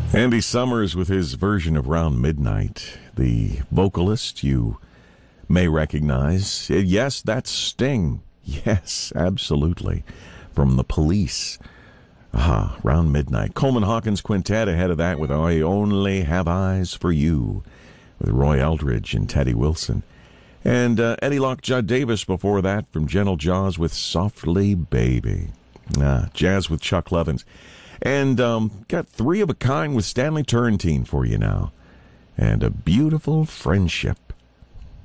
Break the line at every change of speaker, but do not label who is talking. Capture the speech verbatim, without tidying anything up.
Andy Summers with his version of Round Midnight. The vocalist you may recognize. Yes, that's Sting. Yes, absolutely. From The Police. Ah, Round Midnight. Coleman Hawkins Quintet ahead of that with I Only Have Eyes for You with Roy Eldridge and Teddy Wilson. And uh, Eddie Locke Judd Davis before that from Gentle Jaws with Softly Baby. Ah, jazz with Chuck Levins. And um, got Three of a Kind with Stanley Turrentine for you now. And A Beautiful Friendship